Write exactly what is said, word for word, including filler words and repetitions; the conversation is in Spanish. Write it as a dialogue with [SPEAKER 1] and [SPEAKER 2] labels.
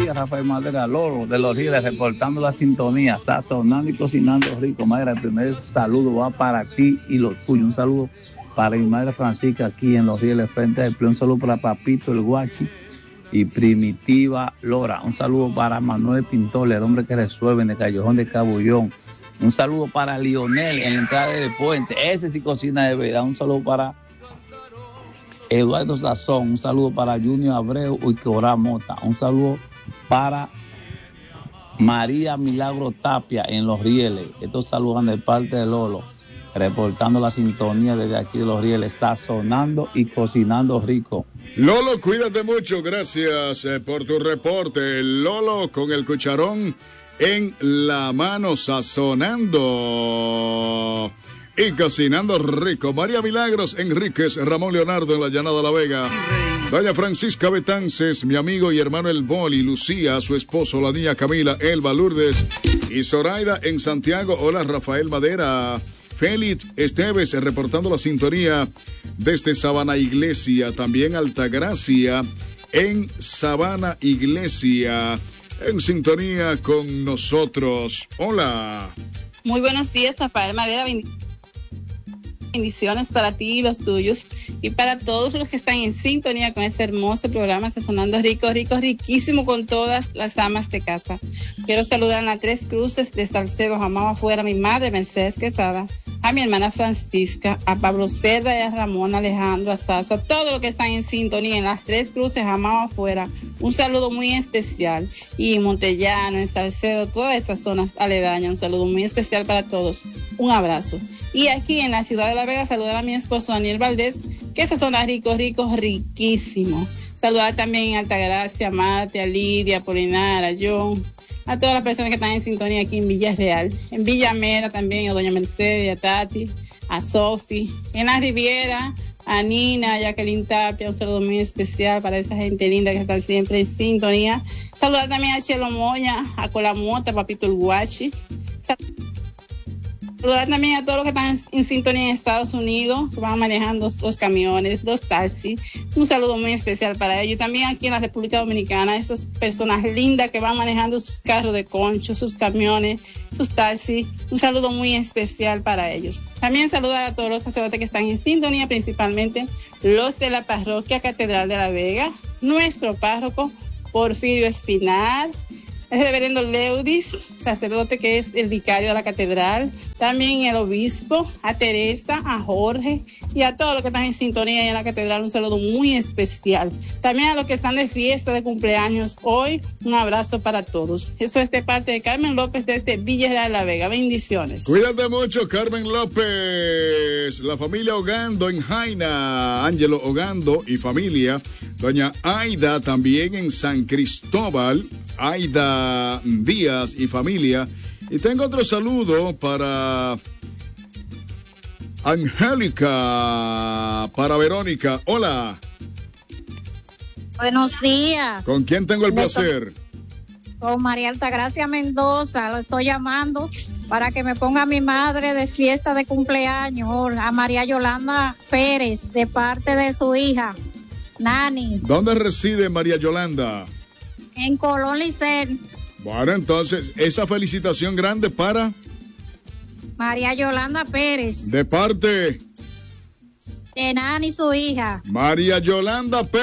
[SPEAKER 1] días, Rafael Madera Lolo de Los Rieles, reportando la sintonía, sazonando y cocinando rico. Mayra, el primer saludo va para ti y los tuyos. Un saludo para mi madre Francisca aquí en Los Rieles, frente al Pleno. Un saludo para Papito el Guachi y Primitiva Lora. Un saludo para Manuel Pintor, el hombre que resuelve en el Callejón de Cabullón. Un saludo para Lionel en la entrada del puente. Ese sí cocina de verdad. Un saludo para Eduardo Sazón. Un saludo para Junior Abreu y Cora Mota. Un saludo para María Milagro Tapia en Los Rieles. Estos saludan de parte de Lolo, reportando la sintonía desde aquí de Los Rieles, sazonando y cocinando rico.
[SPEAKER 2] Lolo, cuídate mucho. Gracias eh, por tu reporte. Lolo con el cucharón en la mano, sazonando y cocinando rico. María Milagros Enríquez, Ramón Leonardo en la Llanada de la Vega. Doña Francisca Betances, mi amigo y hermano El Boli, Lucía, su esposo, la niña Camila, Elba Lourdes y Zoraida en Santiago. Hola, Rafael Madera. Félix Esteves reportando la sintonía desde Sabana Iglesia. También Altagracia en Sabana Iglesia, en sintonía con nosotros. Hola.
[SPEAKER 3] Muy buenos días, Rafael Madera. Bendiciones para ti y los tuyos y para todos los que están en sintonía con este hermoso programa Sazonando Rico, Rico, Riquísimo, con todas las amas de casa. Quiero saludar a Tres Cruces de Salcedo, Jamás Afuera, a mi madre Mercedes Quesada, a mi hermana Francisca, a Pablo Cerda y a Ramón Alejandro, a Sazo, a todos los que están en sintonía en las Tres Cruces, Jamás Afuera. Un saludo muy especial. Y en Montellano, en Salcedo, todas esas zonas aledañas, un saludo muy especial para todos. Un abrazo. Y aquí en la ciudad de La Vega, saludar a mi esposo Daniel Valdés, que sazona rico, rico, riquísimo. Saludar también a Altagracia, a Marte, a Lidia, a Polinar, a John, a todas las personas que están en sintonía aquí en Villarreal. En Villamera también, a doña Mercedes, a Tati, a Sofi. En la Riviera, a Nina, a Jacqueline Tapia, un saludo muy especial para esa gente linda que está siempre en sintonía. Saludar también a Chelo Moya, a Colamota, a Papito el Guachi. Saludar también a todos los que están en sintonía en Estados Unidos, que van manejando los camiones, los taxis. Un saludo muy especial para ellos. También aquí en la República Dominicana, esas personas lindas que van manejando sus carros de concho, sus camiones, sus taxis. Un saludo muy especial para ellos. También saludar a todos los sacerdotes que están en sintonía, principalmente los de la Parroquia Catedral de La Vega, nuestro párroco Porfirio Espinar, el reverendo Leudis, sacerdote que es el vicario de la catedral, también el obispo, a Teresa, a Jorge y a todos los que están en sintonía en la catedral, un saludo muy especial. También a los que están de fiesta de cumpleaños hoy, un abrazo para todos. Eso es de parte de Carmen López desde Villarreal de La Vega. Bendiciones.
[SPEAKER 2] Cuídate mucho, Carmen López. La familia Ogando en Jaina, Ángelo Ogando y familia. Doña Aida también en San Cristóbal, Aida Díaz y familia. Y tengo otro saludo para Angélica, para Verónica. Hola.
[SPEAKER 4] Buenos días.
[SPEAKER 2] ¿Con quién tengo el placer?
[SPEAKER 4] Con María Altagracia Mendoza. Lo estoy llamando para que me ponga a mi madre de fiesta de cumpleaños, a María Yolanda Pérez, de parte de su hija, Nani.
[SPEAKER 2] ¿Dónde reside María Yolanda?
[SPEAKER 4] En Colón Licen.
[SPEAKER 2] Bueno, entonces, esa felicitación grande para
[SPEAKER 4] María Yolanda Pérez.
[SPEAKER 2] De parte
[SPEAKER 4] de Nani, su hija.
[SPEAKER 2] María Yolanda Pérez.